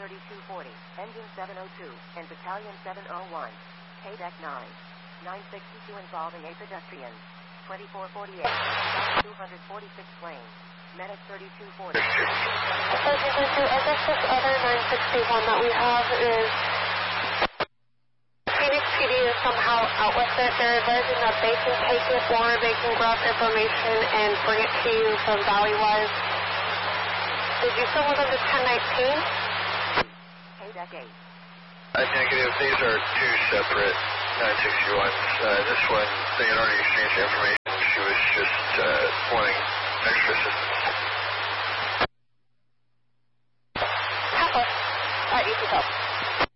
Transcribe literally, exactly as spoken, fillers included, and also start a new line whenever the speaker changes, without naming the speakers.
thirty-two forty, Engine seven oh two, and Battalion seven oh one. K D E C nine. nine sixty-two involving a pedestrian. twenty-four forty-eight, two forty-six lane. Medic thirty-two forty.
I guess this other nine sixty-one that we have is Phoenix P D is somehow out with it. They're advising that they can take it or they can grab information and bring it to you from Valleywise. Did you send one of the ten nineteen?
K D E C eight.
Uh, negative. These are two separate nine sixty-ones. Uh, this one, they had already exchanged information. She was just uh, wanting extra assistance.
Halfway. Alright, you can go.